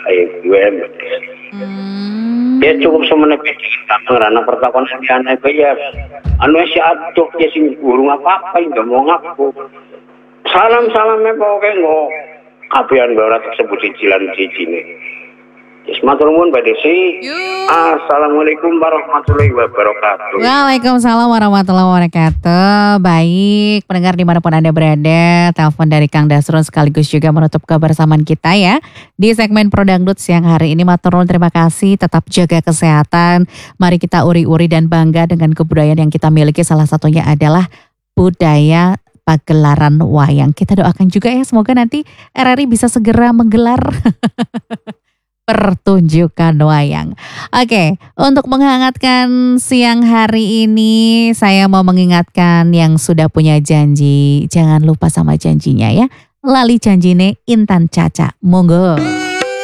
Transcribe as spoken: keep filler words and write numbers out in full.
ayo gue. Hmm. Ya cukup semenep iki karena pertakon anak ya. Anu si aduk ya sing burung apa-apa itu mau ngaku. Salam-salamnya pokoknya nggo kabehan ora tersebut cicilan cicine. Yes, matur nuwun Mbak Desi. Assalamualaikum warahmatullahi wabarakatuh. Waalaikumsalam warahmatullahi wabarakatuh. Baik, pendengar dimanapun Anda berada, telepon dari Kang Dasrun sekaligus juga menutup kebersamaan kita ya di segmen Pro Dangdut siang hari ini. Matur nuwun, terima kasih, tetap jaga kesehatan. Mari kita uri-uri dan bangga dengan kebudayaan yang kita miliki. Salah satunya adalah budaya pagelaran wayang. Kita doakan juga ya semoga nanti R R I bisa segera menggelar pertunjukan wayang. Oke, untuk menghangatkan siang hari ini saya mau mengingatkan yang sudah punya janji, jangan lupa sama janjinya ya. Lali janjine Intan Caca. Monggo.